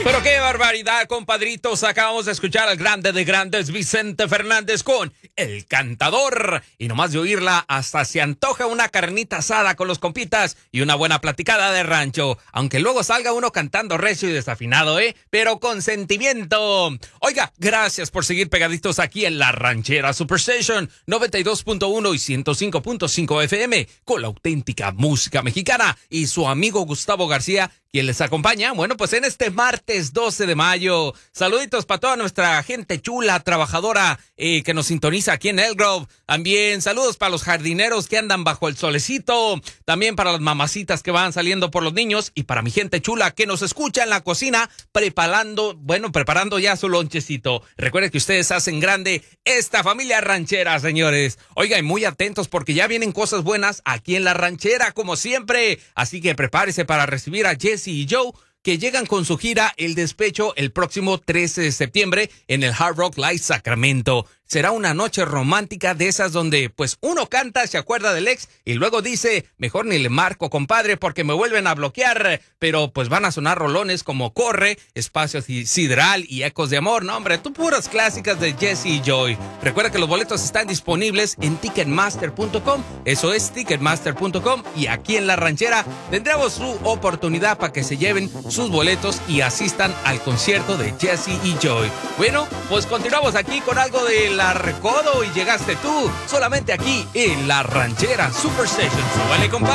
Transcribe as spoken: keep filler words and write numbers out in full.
Pero qué barbaridad, compadritos. Acabamos de escuchar al grande de grandes, Vicente Fernández, con El Cantador. Y nomás de oírla, hasta se antoja una carnita asada con los compitas y una buena platicada de rancho. Aunque luego salga uno cantando recio y desafinado, ¿eh? Pero con sentimiento. Oiga, gracias por seguir pegaditos aquí en La Ranchera Superstation noventa y dos punto uno y ciento cinco punto cinco F M con la auténtica música mexicana y su amigo Gustavo García, quien les acompaña, bueno, pues en este martes doce de mayo. Saluditos para toda nuestra gente chula, trabajadora, eh, que nos sintoniza aquí en Elk Grove. También saludos para los jardineros que andan bajo el solecito. También para las mamacitas que van saliendo por los niños. Y para mi gente chula que nos escucha en la cocina, preparando, bueno, preparando ya su lonchecito. Recuerden que ustedes hacen grande esta familia ranchera, señores. Oigan, muy atentos porque ya vienen cosas buenas aquí en La Ranchera, como siempre. Así que prepárese para recibir a Jesse y Joe, que llegan con su gira El Despecho el próximo trece de septiembre en el Hard Rock Live Sacramento. Será una noche romántica de esas donde pues uno canta, se acuerda del ex y luego dice, mejor ni le marco, compadre, porque me vuelven a bloquear. Pero pues van a sonar rolones como Corre, Espacio Sideral y Ecos de Amor. No, hombre, tú puras clásicas de Jesse y Joy. Recuerda que los boletos están disponibles en ticketmaster punto com. Eso es ticketmaster punto com. Y aquí en La Ranchera tendremos su oportunidad para que se lleven sus boletos y asistan al concierto de Jesse y Joy. Bueno, pues continuamos aquí con algo de La Recodo y llegaste tú, solamente aquí en La Ranchera Superstation. Súbale, compadre.